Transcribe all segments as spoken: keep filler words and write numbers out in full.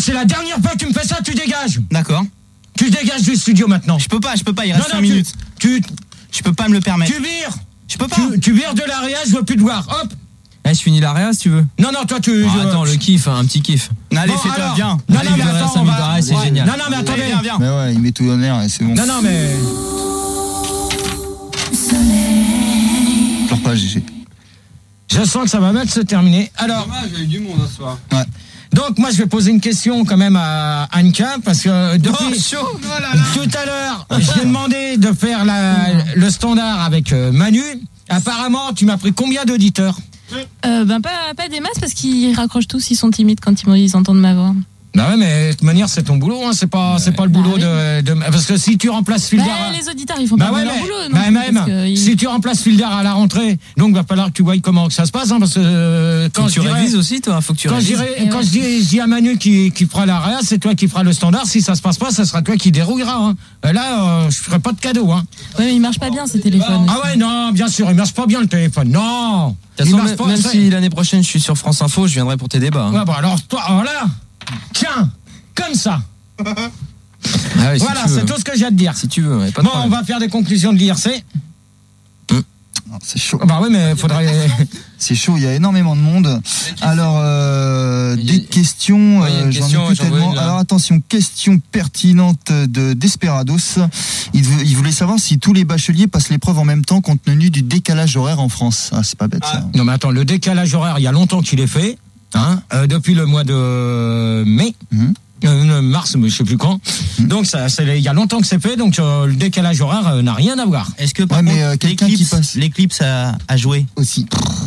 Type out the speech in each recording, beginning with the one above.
c'est la dernière fois que tu me fais ça, tu dégages. D'accord. Tu dégages du studio maintenant. Je peux pas, je peux pas, il reste non, cinq non, minutes. Tu, tu, je peux pas me le permettre. Tu vires. Je peux pas. Tu, tu vires de l'area, je veux plus te voir. Hop. Eh, je finis l'area si tu veux. Non, non, toi tu. Oh, je... Attends, le kiff, hein, un petit kiff. Allez, bon, fais-toi alors, bien. Non, Allez, non, mais attends, on va... ouais, c'est ouais. génial. Non, non, mais attendez. Allez, viens, viens. Mais ouais, il met tout en air et c'est bon. Non, non, mais. Pleure pas, G G. Je sens que ça va mal se terminer. Alors. Dommage, il y a eu du monde ce soir. Ouais. Donc moi je vais poser une question quand même à Anka parce que depuis Oh, chaud. tout à l'heure je lui ai demandé de faire la, le standard avec euh, Manu. Apparemment tu m'as pris combien d'auditeurs? Euh, ben pas, pas des masses parce qu'ils raccrochent tous, ils sont timides quand ils, ils entendent ma voix. Bah ouais, mais de toute manière c'est ton boulot, hein. c'est pas c'est pas le boulot bah, de, de parce que si tu remplaces Filder, bah, les auditeurs ils font bah pas ouais, leur mais, boulot. bah non, même que ils... si tu remplaces Filder à la rentrée, donc va falloir que tu voies comment que ça se passe, hein, parce que euh, quand Faut je que tu dirais, révises aussi, toi. Faut que tu quand je révises. dirais, Et quand ouais. je dis, je dis à Manu qui qui fera l'area, c'est toi qui feras le standard. Si ça se passe pas, ça sera toi qui dérouilleras. Hein. Là, euh, je ferai pas de cadeau. Hein. Ouais, mais ils marchent pas bien ces téléphones. Ah ouais, non, bien sûr, il marche pas bien le téléphone. Non. De toute Il façon, marche même, pas, même ça- si l'année prochaine je suis sur France Info, je viendrai pour tes débats. Hein. Ouais, bon alors toi, voilà. Tiens, comme ça. Ah ouais, si Voilà, tu veux. c'est tout ce que j'ai à te dire. Si tu veux, ouais, pas de Bon, on problème. va faire des conclusions de l'I R C. Non, c'est chaud. Bah oui, mais faudrait. C'est chaud, il y a énormément de monde. Alors, euh, Il y a- des questions, Ouais, il y a une euh, j'en question, ai plus j'en vois tellement. une, là. Alors attention, question pertinente de Desperados. Il, veut- il voulait savoir si tous les bacheliers passent l'épreuve en même temps compte tenu du décalage horaire en France. Ah, c'est pas bête ça. Non, mais attends, le décalage horaire, il y a longtemps qu'il est fait. Hein, euh, depuis le mois de mai. Mhm. Euh, mars, mais je sais plus quand. Mhm. Donc ça, c'est, il y a longtemps que c'est fait, donc euh, le décalage horaire euh, n'a rien à voir. Est-ce que par Ouais, mais, contre, euh, quelqu'un qui l'éclipse, passe. l'éclipse a, a joué? Aussi.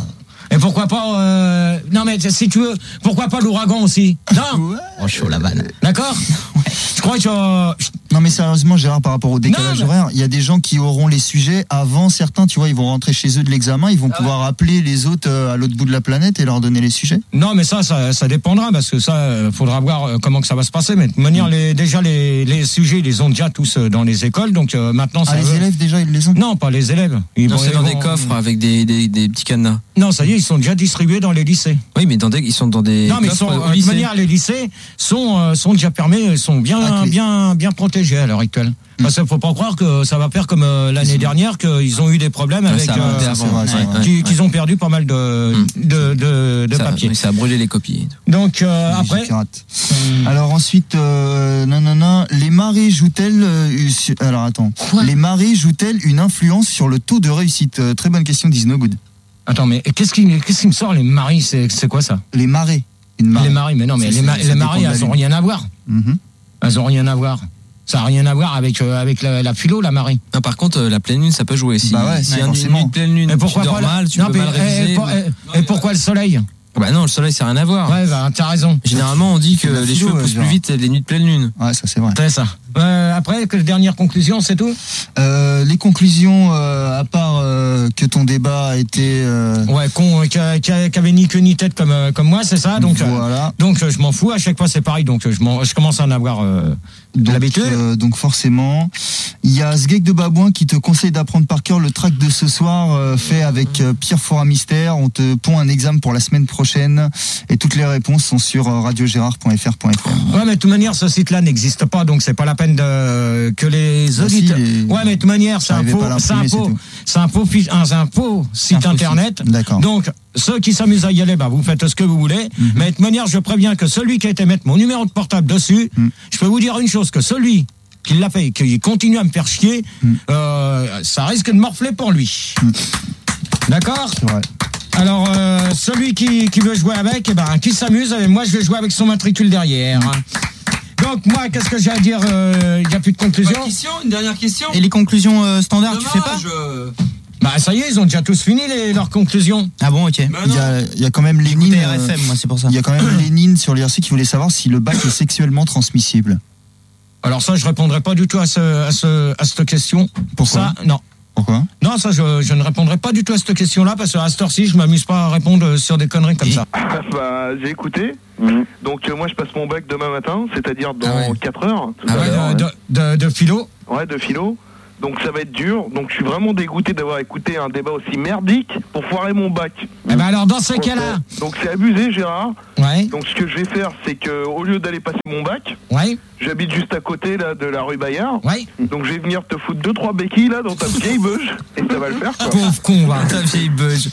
Et pourquoi pas euh... Non mais si tu veux, pourquoi pas l'ouragan aussi? Non. Ouais. Oh, chaud la vanne. D'accord. Je crois que euh, Non mais sérieusement Gérard, par rapport au décalage Non, mais- horaire, il y a des gens qui auront les sujets avant certains, tu vois, ils vont rentrer chez eux de l'examen, ils vont pouvoir appeler les autres euh, à l'autre bout de la planète et leur donner les sujets. non mais ça, ça, ça dépendra parce que ça, euh, faudra voir euh, comment que ça va se passer. Mais de toute manière, les, déjà les, les sujets, ils les ont déjà tous euh, dans les écoles, donc euh, maintenant ça. Ah, les veut- élèves déjà ils les ont. Non, pas les élèves. Ils Non, vont- c'est ils dans des vont- coffres avec des, des, des petits cadenas. Non, ça y est, ils sont déjà distribués dans les lycées. Oui, mais dans des, ils sont dans des non, mais ils coffres sont, au euh, de toute lycée. manière, les lycées sont euh, sont déjà permis, sont bien Ah, que les- bien bien protégés à l'heure actuelle. Parce qu'il faut pas croire que ça va faire comme euh, l'année dernière qu'ils ont eu des problèmes Ouais, avec ça a euh, remonté c'est avant. vrai, c'est Ouais, vrai. ouais, qui- ouais. qu'ils ont perdu pas mal de Mm. de de, de Ça, papier. oui, ça a brûlé les copies. et tout. Donc euh, Les après, pirates. hum, Alors ensuite, euh, non, non, non, les marées jouent-elles, euh, su- alors attends, Quoi les marées jouent-elles une influence sur le taux de réussite? Euh, Très bonne question d'Isno Good. attends, mais qu'est-ce qui qu'est-ce qui me sort les maris? C'est c'est quoi ça? Les marées, une marée. Les maris, mais non, mais Ça, les, c'est- ma- ça les dépend maris, de la elles ont lune. rien à voir. Mhm. Elles ont rien à voir. Ça a rien à voir avec euh, avec la, la philo, la marée. Non, par contre, euh, la pleine lune, ça peut jouer. Si, Bah ouais, si ouais, y a une forcément. nuit de pleine lune, Mais pourquoi tu dors pas la- mal, tu non, peux mais, mal et, réviser. et pour- et- et pourquoi le soleil? Bah non, le soleil, c'est rien à voir. Ouais, bah t'as raison. Généralement, on dit que La les philo, cheveux ouais, poussent genre. plus vite les nuits de pleine lune. Ouais, ça c'est vrai. C'est ça. Euh, après, que dernière conclusion, c'est tout? Euh, les conclusions, euh, à part euh, que ton débat a été, euh, Ouais, con, euh, qui a- qui a- qui avait ni queue ni tête comme euh, comme moi, c'est ça. Donc euh, voilà. donc euh, je m'en fous. À chaque fois, c'est pareil. Donc euh, je m'en- je commence à en avoir euh, de Donc, l'habitude. euh, donc forcément, il y a Sgeg de Babouin qui te conseille d'apprendre par cœur le track de ce soir euh, fait avec euh, Pierre Fora Mystère. On te pond un examen pour la semaine prochaine et toutes les réponses sont sur euh, radio gérard point f r point f r. Ouais, mais de toute manière, ce site-là n'existe pas, donc c'est pas la peine de que les Bah si, auditeurs. les- Ouais, mais de toute manière, c'est un J'arrivais faux, pas à c'est un l'imprimer, faux, c'est tout. c'est un faux, fi- un, un faux site Un faux internet. site. D'accord. Donc ceux qui s'amusent à y aller, bah vous faites ce que vous voulez. Mhm. Mais de toute manière, je préviens que celui qui a été mettre mon numéro de portable dessus, Mhm. je peux vous dire une chose, que celui qui l'a fait, et qui continue à me faire chier, Mhm. euh, ça risque de morfler pour lui. Mhm. D'accord? C'est vrai. Alors, euh, celui qui, qui veut jouer avec, eh ben, qui s'amuse, et moi je vais jouer avec son matricule derrière. Donc moi, qu'est-ce que j'ai à dire? Il n'y a plus de conclusion. Une question, une dernière question. Et les conclusions euh, standards, tu fais pas? Dommage, euh, Bah ça y est, ils ont déjà tous fini les, leurs conclusions. Ah bon, ok. bah Il non. y a, il y a quand même Lénine. J'écoutais euh, R F M, moi, c'est pour ça. Il y a quand même Lénine sur l'I R C qui voulait savoir si le bac est sexuellement transmissible. Alors ça, je répondrai pas du tout à, ce, à, ce, à cette question. Pour Pourquoi ça, non. Pourquoi? Non, ça, je, je ne répondrai pas du tout à cette question-là, parce qu'à cette heure-ci, je m'amuse pas à répondre sur des conneries comme ça. Bah, j'ai écouté. Donc euh, moi je passe mon bac demain matin, c'est-à-dire dans Ah ouais. quatre heures. Tout Ah à ouais, l'heure, Euh, de, de, de philo. ouais, de philo. Donc ça va être dur. Donc je suis vraiment dégoûté d'avoir écouté un débat aussi merdique pour foirer mon bac. Eh ben alors dans ce cas-là. Donc c'est abusé, Gérard. Ouais. Donc ce que je vais faire, c'est que au lieu d'aller passer mon bac, ouais. j'habite juste à côté là de la rue Bayard. Ouais. Donc je vais venir te foutre deux trois béquilles là dans ta vieille beuge et ça va le faire quoi. Pauvre con, va. Ta vieille beuge.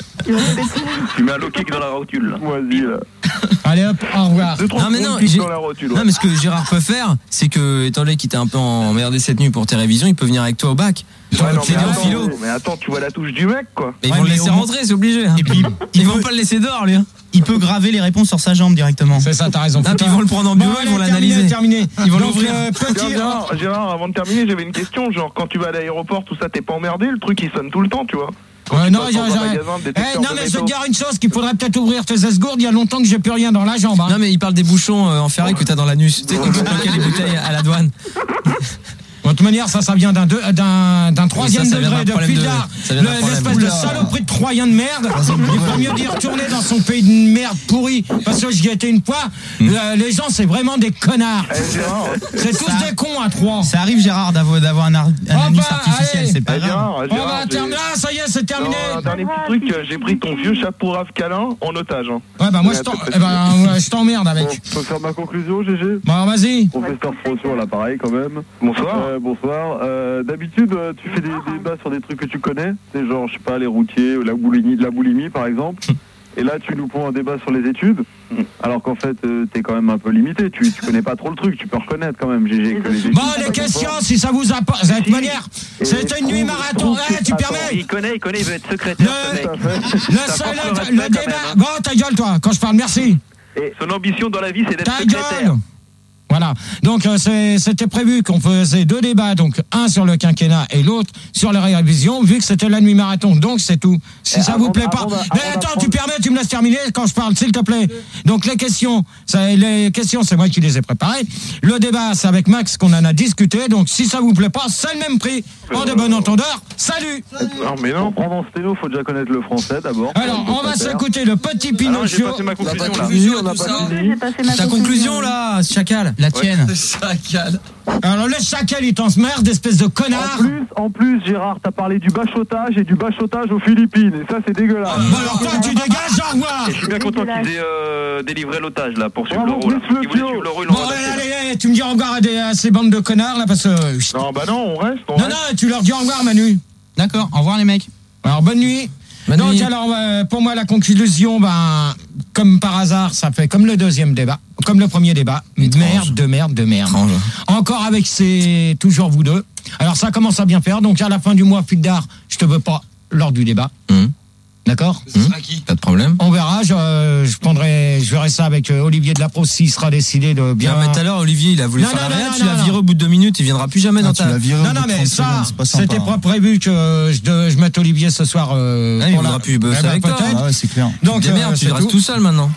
Tu mets un low kick dans la rotule là. Vas-y là. Allez hop, au revoir. Deux trois Non mais non, kicks j'ai- dans la rotule. Ouais. non mais ce que Gérard peut faire, c'est que étant donné qu'il était un peu emmerdé cette nuit pour tes révisions, il peut venir avec toi au bac. Ouais, non, T'es mais, bien au attends, philo. mais attends, tu vois la touche du mec quoi. Mais ils Ouais, vont le mais laisser au moins- rentrer, c'est obligé. hein. Et puis, Ils il vont peut, pas le laisser dehors lui. hein. il peut graver les réponses sur sa jambe directement. C'est ça, t'as raison. Ah, puis ils vont le prendre en bureau, Bon, ils vont allez, l'analyser. Terminé, terminé. Ils vont Donc, l'ouvrir. euh, petit. Gérard, Gérard, avant de terminer, j'avais une question. Genre, quand tu vas à l'aéroport, tout ça, t'es pas emmerdé? Le truc, il sonne tout le temps, tu vois. Quand Euh, tu non, passes j'ai- dans un j'ai- magasin de Eh, détecteur non, de mais je te métaux. dire une chose, qu'il faudrait peut-être ouvrir tes esgourdes. Il y a longtemps que j'ai plus rien dans la jambe. Hein. Non mais il parle des bouchons euh, en ferraille que t'as dans l'anus. Tu sais qu'on peut bloquer les bouteilles à la douane. De toute manière, ça, ça vient d'un deux- d'un d'un troisième ça vient degré d'un de problème de- filard. ça vient d'un Le- problème. L'espèce de Oula. saloperie de troyen de merde. Il faut mieux d'y retourner dans son pays de merde pourri. Parce que j'y étais une fois. Euh, Les gens, c'est vraiment des connards. Eh, Gérard, C'est tous des cons à trois. Ça arrive, Gérard, d'avoir d'avoir un, ar- un Oh, anus bah, artificiel, allez. c'est pas eh, grave. Gérard, On Gérard, va j'ai- terminer. Ah, ça y est, c'est terminé. Non, un dernier petit truc, euh, j'ai pris ton vieux chapeau Rave câlin en otage. Hein. Ouais, bah moi, Ouais, je t'en- t'as eh ben, ouais, je t'emmerde avec. Bon, je peux faire ma conclusion, G G? Bon, alors, vas-y. Professeur François, là, pareil, quand même. Bonsoir. Euh, bonsoir. Euh, D'habitude, euh, tu fais des débats sur des trucs que tu connais. C'est genre, je sais pas, les routiers, ou la boulimie, la boulimie, par exemple. Et là, tu nous prends un débat sur les études. Alors qu'en fait, euh, t'es quand même un peu limité. Tu, tu connais pas trop le truc. Tu peux reconnaître quand même, G G, que les études. Bon, c'est les pas questions, confort. si ça vous apporte. De toute manière, Et c'était une nuit trouve- marathon. trouve Eh, que- tu attends, permets. Il connaît, il connaît, il veut être secrétaire, ce mec. Tout à fait. Le, Ça seul- porte le le, respect, le quand débat. même, hein. Bon, ta gueule, toi, quand je parle, merci. Son ambition dans la vie, c'est d'être Ta secrétaire. gueule. Voilà. Donc, euh, c'est- c'était prévu qu'on faisait deux débats, donc un sur le quinquennat et l'autre sur les révisions, vu que c'était la nuit marathon. Donc, c'est tout. Si Et ça avant- vous plaît pas. avant d'a- Mais avant attends, d'apprendre- tu permets, tu me laisses terminer quand je parle, s'il te plaît. Donc, les questions, ça, les questions, c'est moi qui les ai préparées. Le débat, c'est avec Max qu'on en a discuté. Donc, si ça vous plaît pas, c'est le même prix. En de bon entendeur. Salut. Non, mais non. Pour prendre en sténo, faut déjà connaître le français d'abord. Alors, on va s'écouter le petit Ah non, j'ai Pinocchio. passé ma conclusion là. On n'a pas fini. Ta conclusion là, chacal. La tienne. Chacal. Alors, le chacal, il t'en merde, espèce de En connard. plus, en plus, Gérard, t'as parlé du bachotage et du bachotage aux Philippines. Et ça, c'est dégueulasse. Bon, alors, toi, tu dégages, au revoir. Et je suis bien content qu'ils aient euh, délivré l'otage là pour suivre Bravo, l'euro. là. Chris Ils voulaient Flecchio. suivre l'euro, ils Bon, l'ont allez, rattaché. allez, allez, tu me dis au revoir à, des, à ces bandes de connards, là, parce que... Non, bah non, on reste. On Non, reste. non, tu leur dis au revoir, Manu. D'accord, au revoir les mecs. Alors, bonne nuit. Bonne Donc, nuit. alors, euh, pour moi, la conclusion, ben, comme par hasard, ça fait comme le deuxième débat, comme le premier débat. Merde, de merde, de merde. Étrange. Encore avec ces... Toujours vous deux. Alors, ça commence à bien faire. Donc, à la fin du mois, Fildar, je te veux pas lors du débat. Hum. D'accord? Pas de problème. On verra. Je, euh, je prendrai, je verrai ça avec euh, Olivier Delapro s'il sera décidé de bien... Bien, mais tout à l'heure, Olivier, il a voulu Non, faire non, la non, réa, non, tu l'as non, viré non. au bout de deux minutes, il viendra plus jamais Ah, dans tu ta. l'as viré au Non, bout non, de mais trente ça, secondes, c'est pas sympa, c'était hein. pas prévu que je, de- je mette Olivier ce soir. Euh, Ah, il pour voudra la- plus bosser Eh ben, avec toi, peut-être. Ah ouais, c'est clair. Donc, Des merdes, euh, tu c'est restes tout. tout seul maintenant.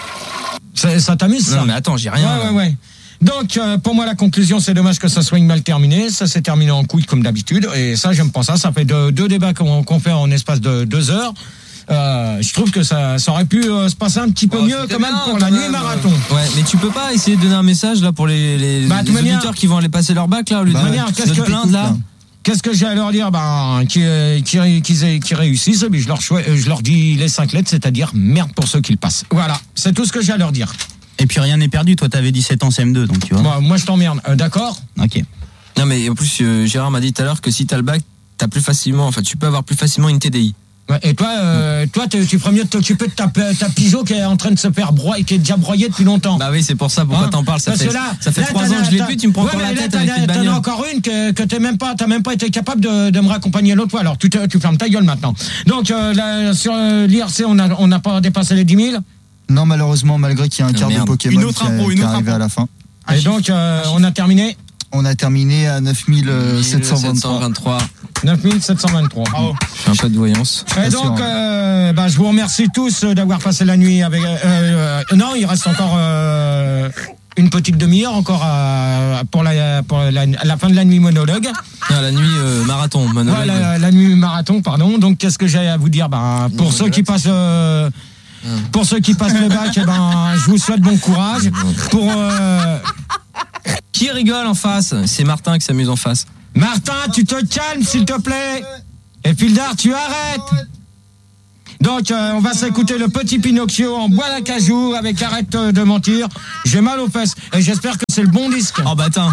Ça, ça t'amuse, ça? Non, mais attends, j'ai rien. Ouais, ouais, ouais. Donc, euh, pour moi, la conclusion, c'est dommage que ça soit mal terminé. Ça s'est terminé en couille comme d'habitude. Et ça, j'aime pas ça. Ça fait deux, deux débats qu'on qu'on fait en espace de deux heures. Euh, je trouve que ça, ça aurait pu euh, se passer un petit peu Oh, mieux c'était quand même bien, pour quand la même. nuit marathon. Ouais, mais tu peux pas essayer de donner un message là pour les, les, Bah, de les toute manière- auditeurs qui vont aller passer leur bac là au lieu Bah, de, de toute manière, de qu'est-ce te que- plaindre là. Qu'est-ce que j'ai à leur dire? Ben, qu'ils qui, qui, qui réussissent, mais je leur, choi- je leur dis les cinq lettres, c'est-à-dire merde pour ceux qui le passent. Voilà, c'est tout ce que j'ai à leur dire. Et puis rien n'est perdu, toi t'avais dix-sept ans C M deux, donc tu vois. Moi, moi je t'emmerde, euh, d'accord? Ok. Non, mais en plus, euh, Gérard m'a dit tout à l'heure que si t'as le bac, t'as plus facilement, enfin, tu peux avoir plus facilement une T D I. Ouais, et toi, euh, toi, tu tu ferais mieux de t'occuper de ta, ta pigeot qui est en train de se faire broyer, qui est déjà broyée depuis longtemps. Bah oui, c'est pour ça, pourquoi Hein t'en parles? Ça Parce fait, que là, ça fait là, trois t'en ans as- que je l'ai t'as- plus, tu me prends ouais, encore mais la là, tête t'en avec as- une T'en as bagnole. encore une que, que t'es même pas, t'as même pas été capable de, de me raccompagner l'autre fois. Alors tu, te, tu fermes ta gueule maintenant. Donc euh, là, sur euh, l'I R C, on n'a on n'a pas dépassé les dix mille. Non, malheureusement, malgré qu'il y a un Ah, quart de merde. Pokémon Une autre qui, a- impro, une qui est autre arrivé impro. à la fin. Et donc euh, on a terminé On a terminé à neuf mille sept cent vingt-trois. vingt-trois. neuf mille sept cent vingt-trois. Bravo. Je fais un peu de voyance. Et Bien donc, sûr. euh, bah, je vous remercie tous euh, d'avoir passé la nuit avec. Euh, euh, non, il reste encore euh, une petite demi-heure encore à- pour, la, pour la, la fin de la nuit monologue. Non, la nuit euh, marathon, monologue. Ouais, la, la nuit marathon, pardon. Donc, qu'est-ce que j'ai à vous dire? Ben, pour ceux qui passent. euh, pour ceux qui passent le bac, eh ben, je vous souhaite bon courage. Pour euh, Qui rigole en face? C'est Martin qui s'amuse en face. Martin, tu te calmes, s'il te plaît. Et Fildar, tu arrêtes. Donc, euh, on va s'écouter le petit Pinocchio en bois d'acajou avec Arrête de mentir. J'ai mal aux fesses et j'espère que c'est le bon disque. Oh bah attends.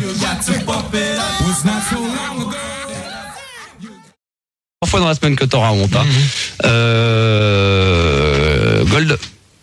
Trois fois dans la semaine que t'auras honte. Hein. Mmh. Euh... Gold.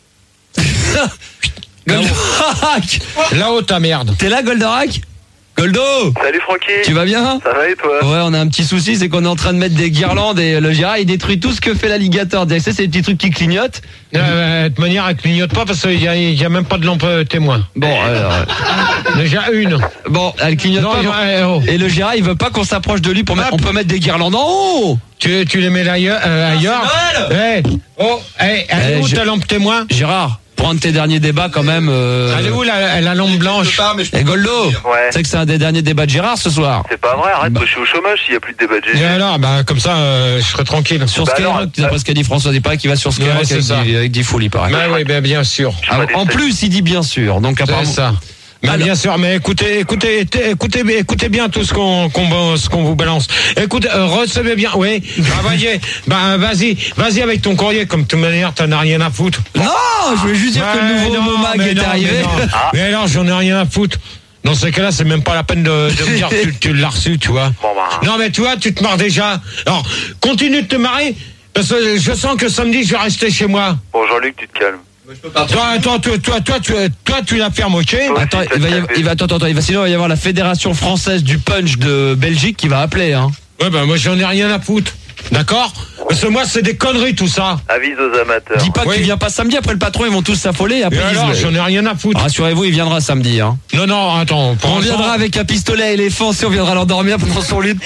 Goldorak. Là-haut, ta merde. T'es là, Goldorak? Goldo! Salut Francky! Tu vas bien? Ça va et toi? Ouais, on a un petit souci, c'est qu'on est en train de mettre des guirlandes et le Gérard il détruit tout ce que fait l'alligator. Tu sais, c'est des petits trucs qui clignotent. Euh, de toute manière, elle clignote pas parce qu'il y a, il y a même pas de lampe témoin. Bon, alors. Déjà une. Bon, elle clignote non, pas. Bon. Euh, oh. Et le Gérard il veut pas qu'on s'approche de lui pour mettre. On peut mettre des guirlandes en haut! Tu, tu les mets là, euh, ailleurs? Hey. Oh, hey, elle est où ta lampe témoin? Gérard! Pour un de tes derniers débats quand même. Euh... Elle est où la, la lampe blanche? Et Goldo, ouais. Tu sais que c'est un des derniers débats de Gérard ce soir. C'est pas vrai, arrête, bah. moi, je suis au chômage s'il n'y a plus de débat de G G. Et alors, bah, comme ça, euh, je serai tranquille. Sur bah Skyrock, alors, d'après ce qu'a dit François Despas, qui va sur Skyrock ouais, avec, ça. des, avec des foules, il paraît. Bah oui, bah, bien sûr. Ah, en plus, il dit bien sûr. Donc apparemment. C'est ça. Mais alors, bien sûr, mais écoutez, écoutez, écoutez, écoutez bien tout ce qu'on, qu'on, ce qu'on vous balance. Écoutez, euh, recevez bien, oui, travaillez. Bah, vas-y, vas-y avec ton courrier, comme de toute manière, t'en as rien à foutre. Non, je voulais juste dire ouais, que le nouveau non, Momag est non, arrivé. Mais, ah. mais alors, j'en ai rien à foutre. Dans ces cas-là, c'est même pas la peine de, de me dire que tu, tu l'as reçu, tu vois. Bon, bah. Non, mais tu vois, tu te marres déjà. Alors, continue de te marrer, parce que je sens que samedi, je vais rester chez moi. Bon, Jean-Luc, tu te calmes. Toi, attends, toi, toi, toi, tu, toi, tu la fermes, ok? Attends, il va, y avoir, il va, attends, attends, il va, sinon il va y avoir la Fédération Française du Punch de Belgique qui va appeler, hein. Ouais, bah, moi, j'en ai rien à foutre. D'accord? Parce que moi, c'est des conneries, tout ça. Avise aux amateurs. Dis pas oui. qu'il vient pas samedi, après le patron, ils vont tous s'affoler. Et après, et ils alors, disent, j'en ai rien à foutre. Rassurez-vous, il viendra samedi, hein. Non, non, attends. On viendra ça... avec un pistolet à éléphant, si on viendra l'endormir pendant son lit.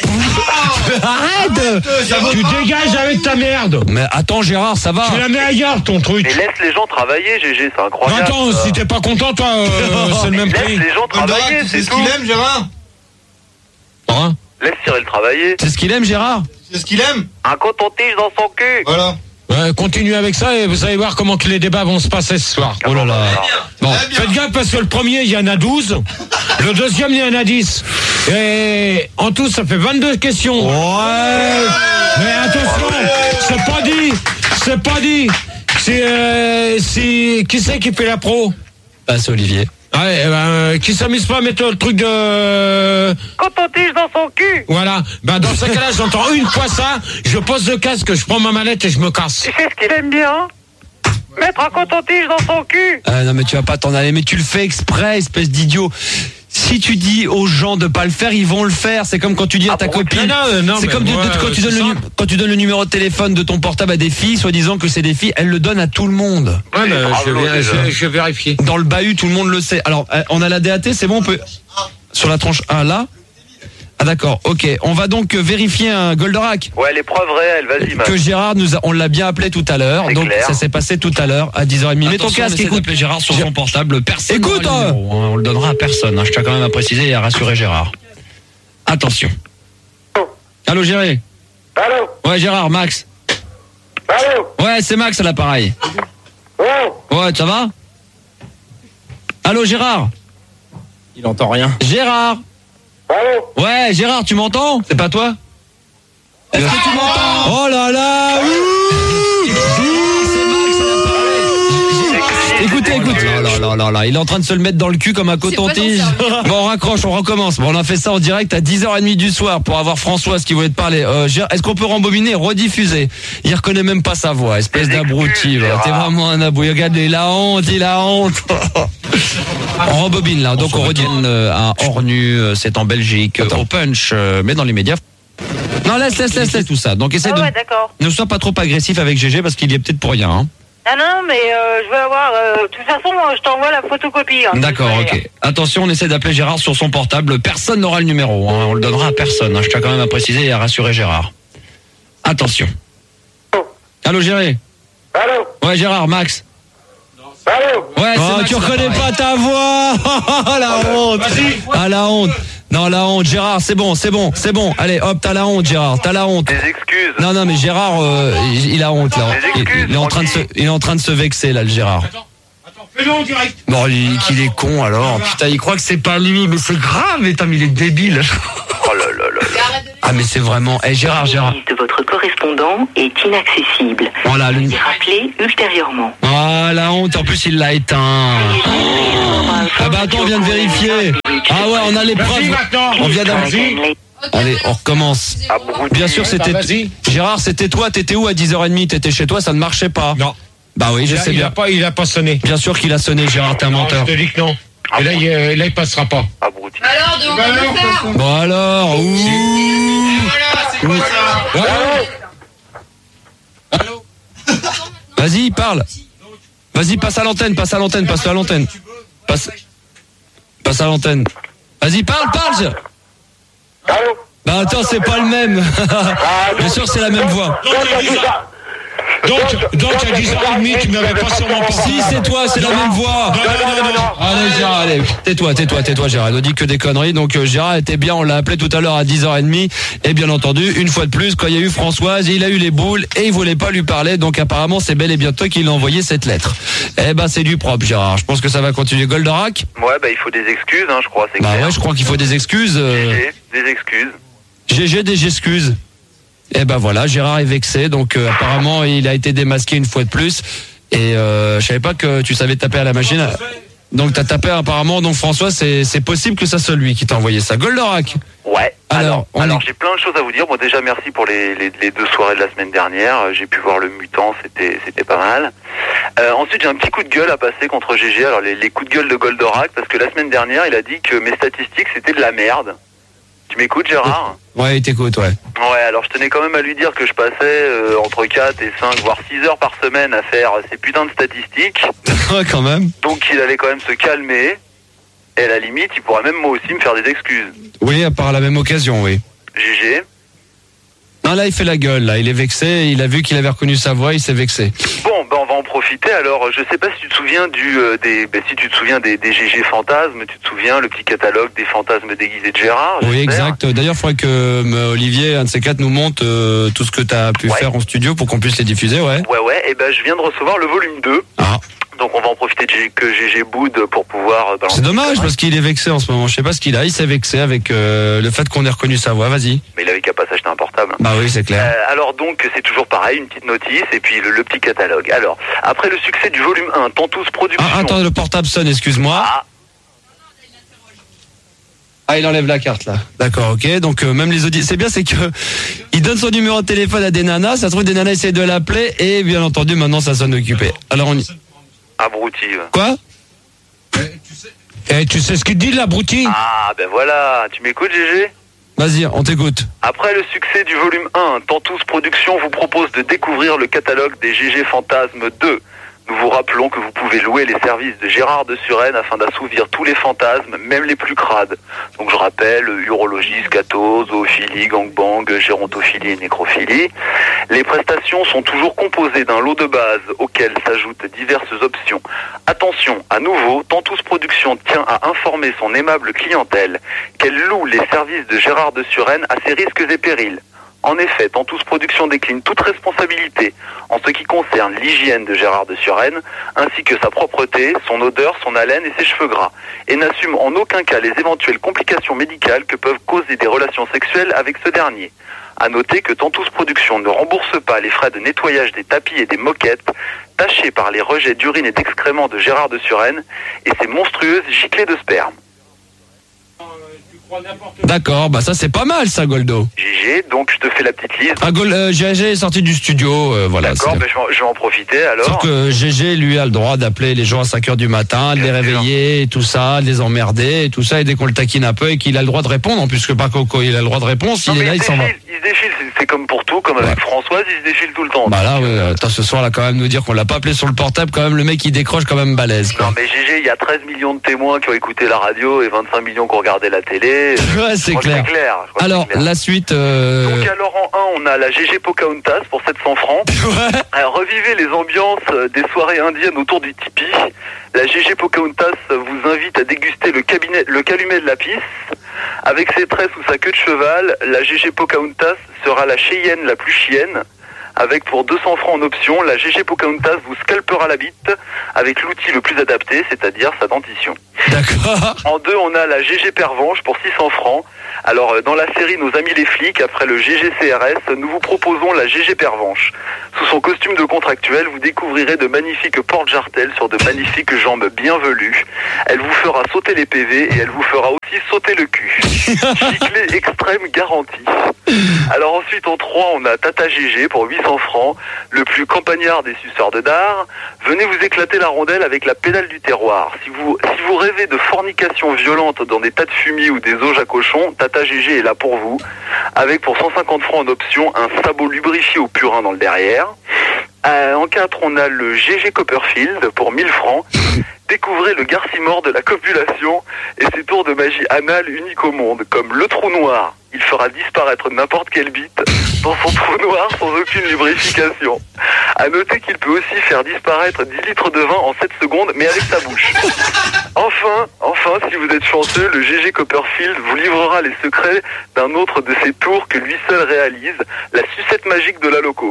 Arrête! Tu dégages avec ta merde. Mais attends, Gérard, ça va. Tu la mets ailleurs, ton truc. Mais laisse les gens travailler, G G, c'est incroyable. Attends, ça. Si t'es pas content, toi, euh, c'est le même laisse prix. Laisse les gens travailler, c'est ce tout. qu'il aime, Gérard. Hein? Laisse Cyril travailler. C'est ce qu'il aime, Gérard. C'est ce qu'il aime. Un coton-tige dans son cul. Voilà. Ouais, continue avec ça et vous allez voir comment que les débats vont se passer ce soir. Oh là là. Bon, faites gaffe parce que le premier, il y en a douze. Le deuxième, il y en a dix. Et en tout, ça fait vingt-deux questions. Ouais. Mais attention, c'est pas dit. C'est pas dit. C'est, euh, c'est, qui c'est qui fait la pro? Bah, c'est Olivier. Ouais, eh ben, qui s'amuse pas à mettre le truc de... Coton-tige dans son cul. Voilà. Ben, dans ce cas-là, j'entends une fois ça, je pose le casque, je prends ma manette et je me casse. Tu sais ce qu'il aime bien? Mettre un coton-tige dans son cul. Ah, non, mais tu vas pas t'en aller, mais tu le fais exprès, espèce d'idiot. Si tu dis aux gens de pas le faire, ils vont le faire. C'est comme quand tu dis à ah ta bon, copine. Non, non, c'est comme moi, tu, quand, tu donnes le, quand tu donnes le numéro de téléphone de ton portable à des filles, soi-disant que c'est des filles, elles le donnent à tout le monde. Ouais, mais bravo, je, vais, je, je vais vérifier. Dans le bahut, tout le monde le sait. Alors, on a la D A T, c'est bon, on peut. Sur la tranche un, là. Ah d'accord, ok. On va donc vérifier un Goldorak. Ouais, les preuves réelles, vas-y, que Gérard nous a, on l'a bien appelé tout à l'heure. Donc clair. ça s'est passé tout à l'heure à dix heures trente. Mets ton casque, écoute. Gérard sur son portable. Personne. Écoute, hein, on le donnera à personne. Hein. Je tiens quand même à préciser et à rassurer Gérard. Attention. Allô, Gérard. Allô. Ouais, Gérard, Max. Allô. Ouais, c'est Max à l'appareil. Oh. Ouais, ça va? Allô, Gérard. Il entend rien. Gérard. Allô. Ouais, Gérard, tu m'entends? C'est pas toi? Est-ce que tu m'entends? Oh là là. Écoutez, écoute. Oh là là là là, il est en train de se le mettre dans le cul comme un coton-tige. Bon, on raccroche, on recommence. Bon, on a fait ça en direct à dix heures trente du soir pour avoir Françoise qui voulait te parler. Euh, est-ce qu'on peut rembobiner, rediffuser? Il reconnaît même pas sa voix, espèce d'abruti. T'es vraiment un abruti. Regarde, il a honte, il a honte. On rembobine là, donc on redit à Ornu, c'est en Belgique, au Punch, mais dans les médias. Non, laisse, laisse, laisse, laisse tout ça. Donc essaie ah ouais, de d'accord. ne sois pas trop agressif avec G G parce qu'il y est peut-être pour rien. Hein. Ah non, mais euh, je veux avoir... Euh, de toute façon, je t'envoie la photocopie. Hein, d'accord, ok. Attention, on essaie d'appeler Gérard sur son portable. Personne n'aura le numéro. Hein. On le donnera à personne. Hein. Je tiens quand même à préciser et à rassurer Gérard. Attention. Allô, Gérard. Allô. Ouais, Gérard, Max. Allô. Ouais, c'est oh, Max, tu reconnais pas ta voix. La honte. Ah, la honte. Non, la honte, Gérard, c'est bon, c'est bon, c'est bon. Allez, hop, t'as la honte, Gérard, t'as la honte. Des excuses. Non, non, mais Gérard, euh, il, il a honte là. Des excuses, il, il est en train de se, il est en train de se vexer là, le Gérard. Attends, attends, fais-le en direct. Bon, il, qu'il est con alors. Putain, il croit que c'est pas lui, mais c'est grave. Mais putain, mais il est débile. Oh là là là là. Ah mais c'est vraiment... Eh Gérard, Gérard. Le de votre correspondant est inaccessible. Voilà, le... Rappelez ultérieurement. Ah la honte, en plus il l'a éteint. Ah bah attends, on vient de vérifier. Ah ouais, on a les preuves. On vient d'avoir... Allez, on recommence. Bien sûr, c'était... Gérard, c'était toi, t'étais où à dix heures trente? T'étais chez toi, ça ne marchait pas. Non. Bah oui, je il a, sais il bien. A pas, il a pas sonné. Bien sûr qu'il a sonné, Gérard, t'es un menteur. Non, je te dis que non. Et là, il, euh, là, il passera pas. Abruti. Alors, donc, bah on va faire. Bon alors, ouh. Voilà, c'est quoi ça? Allô? Allô? Vas-y, parle. Vas-y, passe à l'antenne, passe à l'antenne, passe à l'antenne. Passe, passe à l'antenne. Vas-y, parle, parle. Allô? Bah attends, c'est pas le même. Bien sûr, c'est la même voix. Donc, donc à dix heures trente, tu m'avais pas sûrement pas. Si, c'est toi, c'est la même voix. Non, non, non, non. Allez, Gérard, allez. Tais-toi, tais-toi, tais-toi, Gérard. Il ne dit que des conneries. Donc, euh, Gérard était bien. On l'a appelé tout à l'heure à dix heures trente. Et bien entendu, une fois de plus, quand il y a eu Françoise, il a eu les boules et il voulait pas lui parler. Donc, apparemment, c'est bel et bien toi qui lui a envoyé cette lettre. Eh ben, c'est du propre, Gérard. Je pense que ça va continuer. Goldorak? Ouais, bah il faut des excuses, hein, je crois. C'est Bah clair. ouais, je crois qu'il faut des excuses. euh, G G, des excuses. G G, des excuses. Et ben voilà, Gérard est vexé, donc euh, apparemment il a été démasqué une fois de plus. Et euh, je savais pas que tu savais taper à la machine. Donc t'as tapé apparemment, donc François, c'est c'est possible que ça soit lui qui t'a envoyé ça. Goldorak. Ouais. Alors, Alors, on alors est- j'ai plein de choses à vous dire. Bon, déjà merci pour les, les, les deux soirées de la semaine dernière. J'ai pu voir le mutant, c'était c'était pas mal. Euh, ensuite, j'ai un petit coup de gueule à passer contre G G. Alors les, les coups de gueule de Goldorak, parce que la semaine dernière, il a dit que mes statistiques c'était de la merde. Tu m'écoutes, Gérard? Ouais, il t'écoute, ouais. Ouais, alors je tenais quand même à lui dire que je passais euh, entre quatre et cinq, voire six heures par semaine à faire ces putains de statistiques. Ouais, quand même. Donc il allait quand même se calmer. Et à la limite, il pourrait même moi aussi me faire des excuses. Oui, à part la même occasion, oui. G G. Non, là, il fait la gueule, là. Il est vexé, il a vu qu'il avait reconnu sa voix, il s'est vexé. Bon, ben on va en profiter. Alors, je sais pas si tu te souviens du euh, des ben, si tu te souviens des, des G G fantasmes, tu te souviens le petit catalogue des fantasmes déguisés de Gérard. Oui, j'espère. exact. D'ailleurs, il faudrait que euh, Olivier, un de ces quatre, nous montre euh, tout ce que tu as pu Ouais. faire en studio pour qu'on puisse les diffuser, ouais. Ouais, ouais. Et ben je viens de recevoir le volume deux. Ah. Donc on va en profiter de G- que G G boude pour pouvoir euh, balancer. C'est dommage parce qu'il est vexé en ce moment. Je sais pas ce qu'il a. Il s'est vexé avec euh, le fait qu'on ait reconnu sa voix. Vas-y. Mais il avait qu'à pas s'acheter un portable. Bah oui, c'est clair. Euh, alors donc c'est toujours pareil, une petite notice et puis le, le petit catalogue. Alors après le succès du volume un, Tantous Productions. Ah, attends, le portable sonne, excuse-moi. Ah. Ah, il enlève la carte là. D'accord, ok. Donc euh, même les auditeurs, c'est bien, c'est que il donne son numéro de téléphone à des nanas. Ça se trouve des nanas essayent de l'appeler et bien entendu maintenant ça sonne occupé. Alors on y... Abruti. Quoi? Eh, tu sais ce qu'il dit, l'abruti? Ah ben voilà, tu m'écoutes G G? Vas-y, on t'écoute. Après le succès du volume un, Tantous Productions vous propose de découvrir le catalogue des G G Fantasmes deux. Nous vous rappelons que vous pouvez louer les services de Gérard de Suresnes afin d'assouvir tous les fantasmes, même les plus crades. Donc je rappelle, urologie, scato, zoophilie, gangbang, gérontophilie et nécrophilie. Les prestations sont toujours composées d'un lot de base auquel s'ajoutent diverses options. Attention, à nouveau, Tantous Productions tient à informer son aimable clientèle qu'elle loue les services de Gérard de Suresnes à ses risques et périls. En effet, Tantous Productions décline toute responsabilité en ce qui concerne l'hygiène de Gérard de Suresnes, ainsi que sa propreté, son odeur, son haleine et ses cheveux gras, et n'assume en aucun cas les éventuelles complications médicales que peuvent causer des relations sexuelles avec ce dernier. À noter que Tantous Productions ne rembourse pas les frais de nettoyage des tapis et des moquettes tachés par les rejets d'urine et d'excréments de Gérard de Suresnes et ses monstrueuses giclées de sperme. D'accord, bah ça c'est pas mal ça, Goldo. G G, donc je te fais la petite liste. Ah, Gol- euh, G G est sorti du studio, euh, voilà. D'accord, c'est- ben, je, vais en, je vais en profiter alors. Sauf que G G, lui, a le droit d'appeler les gens à cinq heures du matin, de les réveiller et tout ça, de les emmerder et tout ça, et dès qu'on le taquine un peu et qu'il a le droit de répondre, en plus que pas Coco, il a le droit de répondre, s'il Non, est mais là, il se s'en va. défile, il se défile, c'est- c'est comme pour tout, comme avec Françoise, il se défile tout le temps. Bah là, ouais, attends, ce soir, là, quand même, nous dire qu'on l'a pas appelé sur le portable, quand même, le mec, il décroche quand même balèze, quoi. Non mais G G, il y a treize millions de témoins qui ont écouté la radio et vingt-cinq millions qui ont regardé la télé. Ouais, c'est Je crois que clair. c'est clair. Je crois que Alors, c'est clair. la suite, euh... Donc alors en un, on a la G G Pocahontas pour sept cents francs. Alors, revivez les ambiances euh, des soirées indiennes autour du Tipeee. La G G Pocahontas vous invite à déguster le, cabinet, le calumet de la pisse. Avec ses tresses ou sa queue de cheval, la G G Pocahontas sera la Cheyenne la plus chienne. avec pour deux cents francs en option, la G G Pocahontas vous scalpera la bite avec l'outil le plus adapté, c'est-à-dire sa dentition. D'accord. En deux, on a la G G Pervenche pour six cents francs. Alors, euh, dans la série Nos Amis les Flics, après le G G C R S, nous vous proposons la G G Pervenche. Sous son costume de contractuel, vous découvrirez de magnifiques porte-jartelles sur de magnifiques jambes bien velues. Elle vous fera sauter les P V et elle vous fera aussi sauter le cul. Giclée extrême garantie. Alors ensuite, en trois, on a Tata G G pour huit cents francs, le plus campagnard des suceurs de dard. Venez vous éclater la rondelle avec la pédale du terroir. Si vous, si vous rêvez de fornication violente dans des tas de fumier ou des auges à cochon, Tata G G est là pour vous. Avec pour cent cinquante francs en option, un sabot lubrifié au purin dans le derrière. Euh, en quatre, on a le G G Copperfield pour mille francs. Découvrez le garcimore de la copulation et ses tours de magie anale uniques au monde, comme le trou noir. Il fera disparaître n'importe quelle bite dans son trou noir sans aucune lubrification. À noter qu'il peut aussi faire disparaître dix litres de vin en sept secondes, mais avec sa bouche. Enfin, enfin, si vous êtes chanceux, le G G Copperfield vous livrera les secrets d'un autre de ses tours que lui seul réalise, la sucette magique de la loco.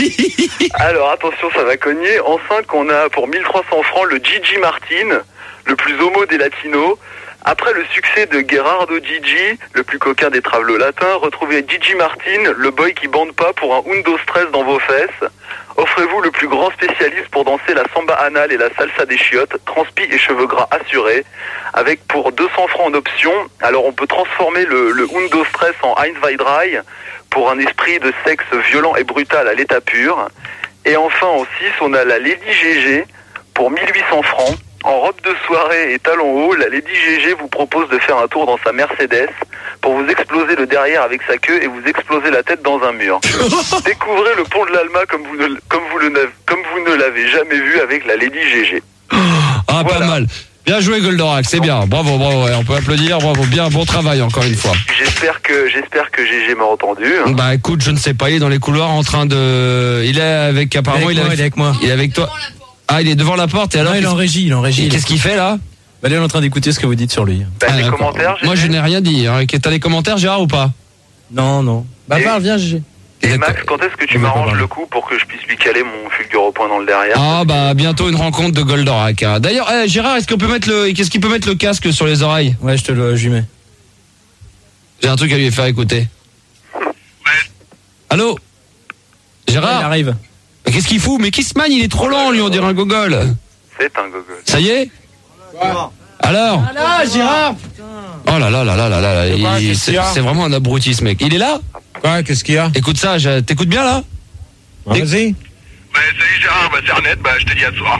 Alors attention, ça va cogner. En cinq, on a pour mille trois cents francs le Gigi Martin, le plus homo des latinos. Après le succès de Gerardo Gigi, le plus coquin des travelots latins, retrouvez Gigi Martin, le boy qui bande pas pour un undo stress dans vos fesses. Offrez-vous le plus grand spécialiste pour danser la samba anale et la salsa des chiottes, transpi et cheveux gras assurés, avec pour deux cents francs en option. Alors on peut transformer le, le undo stress en Heinz Weidrei pour un esprit de sexe violent et brutal à l'état pur. Et enfin en six, on a la Lady G G pour mille huit cents francs. En robe de soirée et talons hauts, la Lady G G vous propose de faire un tour dans sa Mercedes pour vous exploser le derrière avec sa queue et vous exploser la tête dans un mur. Découvrez le pont de l'Alma comme vous ne, comme vous le, comme vous ne l'avez jamais vu avec la Lady G G. Ah, voilà. Pas mal. Bien joué Goldorak, c'est bien. Bravo, bravo. Ouais, on peut applaudir. Bravo, bien, bon travail encore une fois. J'espère que j'espère que G G m'a entendu. Bah écoute, je ne sais pas. Il est dans les couloirs en train de. Il est avec apparemment. Il est avec, il est avec moi. Il est avec toi. Ah, il est devant la porte et alors. Non, il est en régie, il est en régie. Qu'est-ce qu'il fait là? Bah, il est en train d'écouter ce que vous dites sur lui. Bah, ah, les commentaires. G G. Moi, je n'ai rien dit. Hein. T'as les commentaires, Gérard, ou pas? Non, non. Bah, et... parle, viens, G G. Et Max, quand est-ce que tu m'arranges le coup pour que je puisse lui caler mon fulgure au point dans le derrière? Ah bah bientôt une rencontre de Goldorak. Hein. D'ailleurs, eh, Gérard, est-ce qu'on peut mettre le, qu'est-ce qu'il peut mettre le casque sur les oreilles? Ouais, je te le, je lui mets. J'ai un truc à lui faire écouter. Ouais. Allô, Gérard? Ouais, il arrive. Qu'est-ce qu'il fout? Mais Kissman, il est trop lent, lui, on dirait un gogol. C'est un gogol. Ça y est? Ouais. Alors? Ah, Gérard! Oh là là là là là là, il- quoi, qu'est-ce c'est qu'il y a c'est vraiment un abruti ce mec. Il est là? Ouais, qu'est-ce qu'il y a? Écoute ça, je- t'écoutes bien là? Ouais, vas-y. Ouais, salut Gérard, bah c'est Arnett, bah je te dis à ce soir.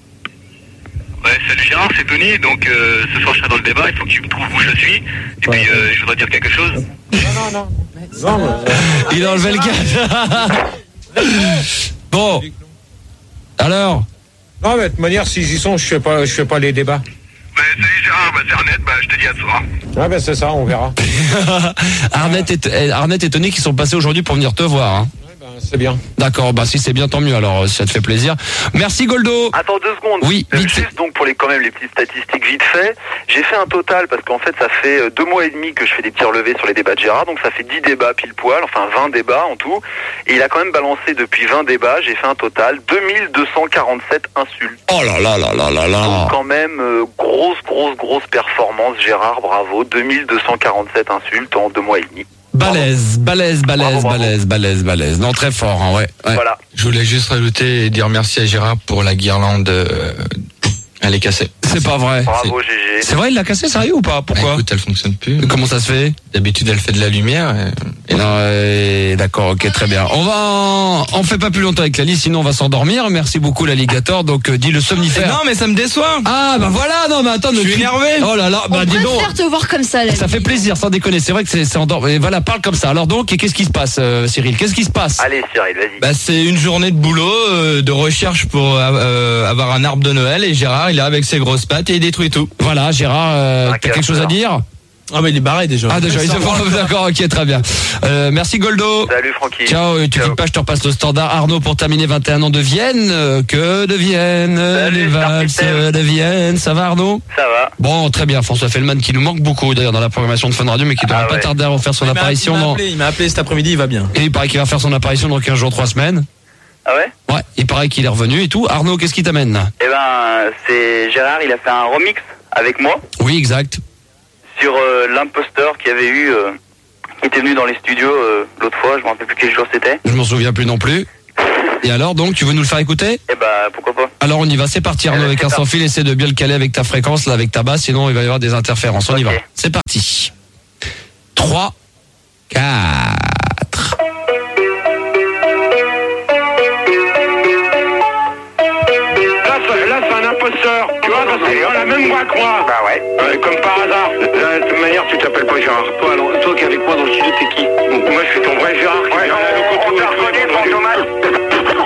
Ouais, salut Gérard, c'est Tony, donc euh, ce soir je serai dans le débat, il faut que tu me trouves où je suis, et puis euh, je voudrais dire quelque chose. Non, non, non. Non, mais, euh, Il a enlevé le casque. Bon. Alors? non, mais de toute manière, si j'y sont, je fais pas, je fais pas les débats. Ouais, salut Gérard, bah c'est Arnett, bah je te dis à ce soir. Ouais, ben c'est ça, on verra. Arnett et, Arnett et Tony qui sont passés aujourd'hui pour venir te voir. Hein. Ouais, ben, c'est bien. D'accord, bah si c'est bien, tant mieux alors, si ça te fait plaisir. Merci Goldo. Attends deux secondes. Oui, Euh, vite. Juste donc pour les quand même les petites statistiques vite fait, j'ai fait un total parce qu'en fait ça fait euh, deux mois et demi que je fais des petits relevés sur les débats de Gérard, donc ça fait dix débats pile poil, enfin vingt débats en tout. Et il a quand même balancé depuis vingt débats, j'ai fait un total deux mille deux cent quarante-sept insultes. Oh là là là là là là. Donc quand même euh, grosse grosse grosse performance Gérard, bravo, deux mille deux cent quarante-sept insultes en deux mois et demi. Balèze, balèze, balèze, Bravo, bravo. balèze, balèze, balèze. Non, très fort, hein, ouais. ouais. Voilà. Je voulais juste rajouter et dire merci à Gérard pour la guirlande. Euh, elle est cassée. C'est pas vrai. Bravo G G. C'est vrai, il l'a cassé, sérieux ou pas? Pourquoi? Bah, écoute, elle fonctionne plus. Comment ça se fait? D'habitude, elle fait de la lumière. Et... Et non, euh, d'accord, ok, très bien. On va, en... on fait pas plus longtemps avec Lali, sinon on va s'endormir. Merci beaucoup l'alligator. Donc euh, dis le somnifère. Non, mais ça me déçoit. Ah bah voilà, non mais attends, Je suis énervé. Oh là là, bah On dis donc. préfère te voir comme ça, là. Ça fait plaisir, sans déconner. C'est vrai que c'est, c'est endormi. Et voilà, parle comme ça. Alors donc, et qu'est-ce qui se passe, euh, Cyril? Qu'est-ce qui se passe? Allez Cyril, vas-y. Bah, c'est une journée de boulot, euh, de recherche pour euh, avoir un arbre de Noël, et Gérard, il est là avec ses grosses pattes et il détruit tout. Voilà, Gérard, euh, Un t'as quelque casseur. chose à dire? Ah mais il est barré déjà. Ah déjà, ils se font d'accord, ok, très bien. Euh, merci Goldo. Salut Francky. Ciao, tu quittes pas, je te repasse le standard. Arnaud pour terminer, vingt et un ans de Vienne. Euh, Que de Vienne, Salut, les valses de Vienne. Ça va Arnaud? Ça va. Bon, très bien. François Fellman qui nous manque beaucoup d'ailleurs dans la programmation de Fun Radio, mais qui devrait Ah pas ouais. tarder à refaire son Il m'a- apparition il m'a dans... appelé, il m'a appelé cet après-midi, il va bien. Et il paraît qu'il va faire son apparition dans quinze jours, trois semaines. Ah ouais? Ouais, il paraît qu'il est revenu et tout. Arnaud, qu'est-ce qui t'amène? Eh ben, c'est Gérard, il a fait un remix avec moi Oui, exact. sur euh, l'imposteur qui avait eu, euh, qui était venu dans les studios euh, l'autre fois, je me rappelle plus quel jour c'était. Je m'en souviens plus non plus. Et alors donc, tu veux nous le faire écouter? Eh ben, pourquoi pas? Alors on y va, c'est parti Arnaud avec un sans fil, essaie de bien le caler avec ta fréquence, là avec ta basse, sinon il va y avoir des interférences. On y va. C'est parti. trois, quatre. Là, c'est- là, c'est un imposteur. Tu vois, ça, c'est il a la même voix que moi. Bah ouais. Comme par hasard. Là, de toute manière, tu t'appelles pas Gérard. Toi, alors, toi qui es avec moi dans le studio, t'es qui? Donc, moi, je suis